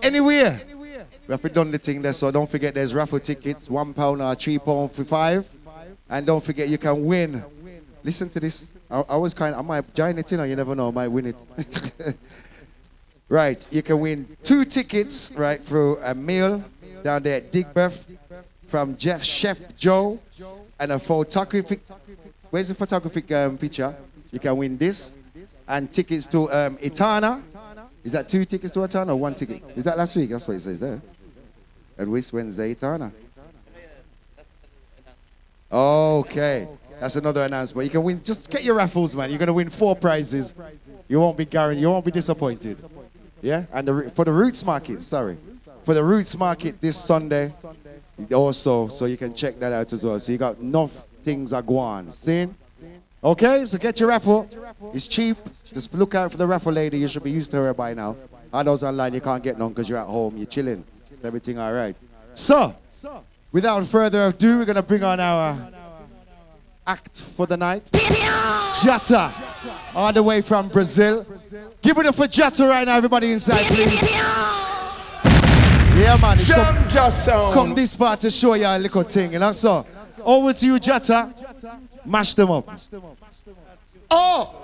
Anywhere. We have to done the thing there, so don't forget there's raffle tickets, £1 or £3 for 5. And don't forget you can win. Listen to this. I might join it in, or you never know, I might win it. Right, you can win 2 tickets, right, through a meal down there at Digbeth from Chef Joe, and a photographic. Where's the photographic picture? You can win this, and tickets to Etana. Is that 2 tickets to Etana or 1 ticket? Is that last week? That's what it says there. And which Wednesday, Etana? Okay, that's another announcement. You can win. Just get your raffles, man. You're gonna win 4 prizes. You won't be guaranteed. You won't be disappointed. Yeah, and for the Roots Market, for the Roots Market this Sunday, also, so you can check that out as well. So you got enough things are going. See? Okay, so get your raffle. It's cheap. Just look out for the raffle lady. You should be used to her by now. Others online, you can't get none because you're at home. You're chilling. Everything all right. So, without further ado, we're gonna bring on our act for the night. Jatta, all the way from Brazil. Give it up for Jatta right now, everybody inside, please. Yeah, man. Come this far to show you a little thing, you know. So, over to you, Jatta. Mash them up. Oh!